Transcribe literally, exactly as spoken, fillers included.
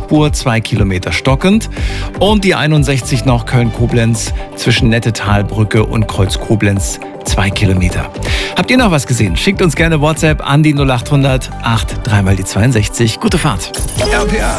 Spur zwei Kilometer stockend. Und die einundsechzig noch Köln-Koblenz zwischen Nettetalbrücke und Kreuz Koblenz zwei Kilometer. Habt ihr noch was gesehen? Schickt uns gerne WhatsApp an die null acht hundert acht drei mal die zweiundsechzig. Gute Fahrt. R P A